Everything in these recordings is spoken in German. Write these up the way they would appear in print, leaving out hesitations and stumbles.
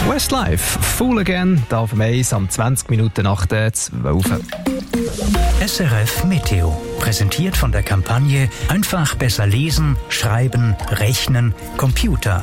Westlife, Fool Again, da auf dem Eis am 20 Minuten nach der 12. SRF Meteo, präsentiert von der Kampagne Einfach besser lesen, schreiben, rechnen, Computer.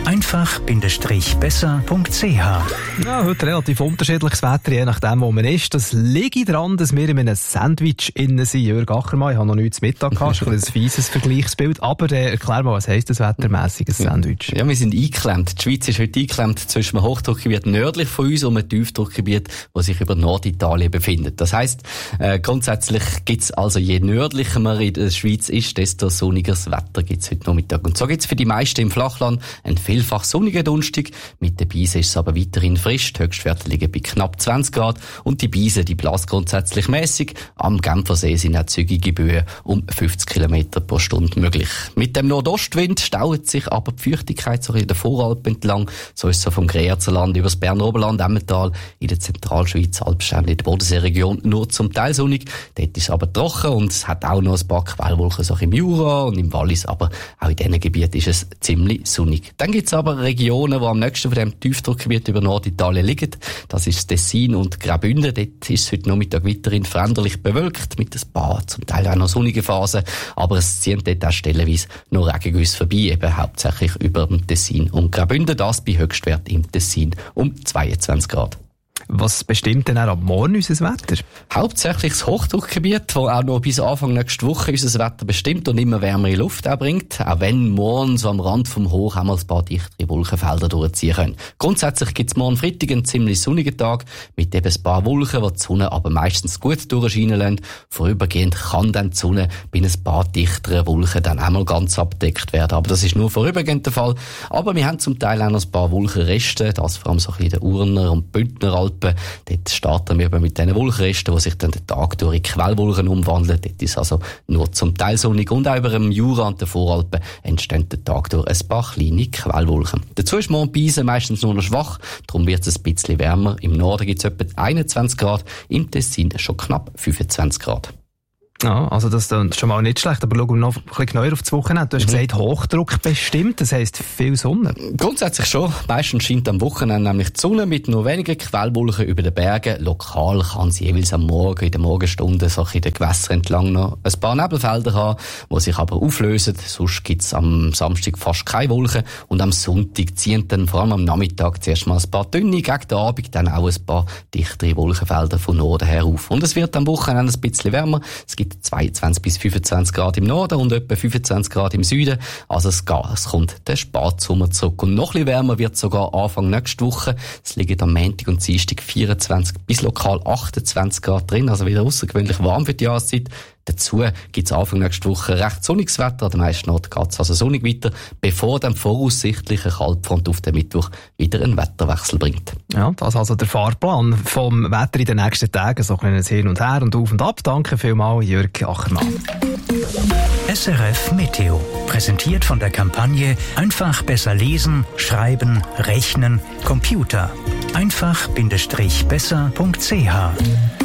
einfach-besser.ch. Ja, heute relativ unterschiedliches Wetter, je nachdem, wo man ist. Das liegt daran, dass wir in einem Sandwich innen sind. Jörg Ackermann, ich habe noch nichts zu Mittag gehabt, ein fieses Vergleichsbild. Aber erklär mal, was heisst das wettermässiges Sandwich? Ja, wir sind eingeklemmt. Die Schweiz ist heute eingeklemmt zwischen einem Hochdruckgebiet nördlich von uns und einem Tiefdruckgebiet, das sich über Norditalien befindet. Das heisst, grundsätzlich gibt's also, je nördlicher man in der Schweiz ist, desto sonnigeres Wetter gibt's heute Nachmittag. Und so gibt's für die meisten im Flachland ein vielfach sonniger Donnerstag. Mit der Beise ist es aber weiterhin frisch. Die Höchstwerte liegen bei knapp 20 Grad. Und die Beise, die bläst grundsätzlich mäßig. Am Genfersee sind auch zügige Böen um 50 km pro Stunde möglich. Mit dem Nordostwind staut sich aber die Feuchtigkeit so in der Voralpen entlang. So ist es so vom Grenzerland über das Berner Oberland, Emmental, in der Zentralschweiz, Alpstein, in der Bodenseeregion nur zum Teil sonnig. Dort ist es aber trocken und es hat auch noch ein paar Quellwolken so im Jura und im Wallis, aber auch in diesen Gebieten ist es ziemlich sonnig. Dann gibt es aber Regionen, die am nächsten von dem Tiefdruckgebiet über Norditalien liegen. Das ist Tessin und Graubünden. Dort ist es heute Nachmittag weiterhin veränderlich bewölkt, mit ein paar, zum Teil auch noch sonnige Phasen. Aber es ziehen dort auch stellenweise noch Regengüsse vorbei, eben hauptsächlich über dem Tessin und Graubünden. Das bei Höchstwert im Tessin um 22 Grad. Was bestimmt denn auch ab morgen unser Wetter? Hauptsächlich das Hochdruckgebiet, das auch noch bis Anfang nächste Woche unser Wetter bestimmt und immer wärmere Luft auch bringt. Auch wenn morgen so am Rand vom Hoch auch mal ein paar dichtere Wolkenfelder durchziehen können. Grundsätzlich gibt es morgen Freitag einen ziemlich sonnigen Tag mit eben ein paar Wolken, die die Sonne aber meistens gut durchscheinen lassen. Vorübergehend kann dann die Sonne bei ein paar dichteren Wolken dann einmal ganz abgedeckt werden. Aber das ist nur vorübergehend der Fall. Aber wir haben zum Teil auch noch ein paar Wolkenreste, das vor allem so ein bisschen in den Urner und Bündner Alpen. Dort starten wir mit diesen Wolkenresten, die sich dann den Tag durch in Quellwolken umwandeln. Dort ist also nur zum Teil sonnig und auch über dem Jura und den Voralpen entstehen den Tag durch ein paar kleine Quellwolken. Dazu ist morgen Beise meistens nur noch schwach, darum wird es ein bisschen wärmer. Im Norden gibt es etwa 21 Grad, im Tessin schon knapp 25 Grad. Ja, also das ist schon mal nicht schlecht, aber schauen wir noch ein bisschen genauer auf das Wochenende. Du hast gesagt, Hochdruck bestimmt, das heisst viel Sonne. Grundsätzlich schon. Meistens scheint am Wochenende nämlich die Sonne mit nur wenigen Quellwolken über den Bergen. Lokal kann sie jeweils am Morgen, in den Morgenstunden, so in den Gewässern entlang noch ein paar Nebelfelder haben, die sich aber auflösen. Sonst gibt es am Samstag fast keine Wolken und am Sonntag ziehen dann vor allem am Nachmittag zuerst mal ein paar dünne, gegen den Abend dann auch ein paar dichtere Wolkenfelder von Norden her auf. Und es wird am Wochenende ein bisschen wärmer. Es gibt 22 bis 25 Grad im Norden und etwa 25 Grad im Süden. Also es kommt der Spätsommer zurück. Und noch ein bisschen wärmer wird sogar Anfang nächste Woche. Es liegen am Montag und Dienstag 24 bis lokal 28 Grad drin. Also wieder außergewöhnlich warm für die Jahreszeit. Dazu gibt es Anfang nächste Woche recht sonniges Wetter. An den meisten Orten geht es also sonnig weiter, bevor dann voraussichtlich eine Kaltfront auf den Mittwoch wieder einen Wetterwechsel bringt. Ja, das ist also der Fahrplan vom Wetter in den nächsten Tagen. So ein kleines Hin und Her und auf und ab. Danke vielmals, Jörg Ackermann. SRF Meteo, präsentiert von der Kampagne Einfach besser lesen, schreiben, rechnen, Computer. einfach-besser.ch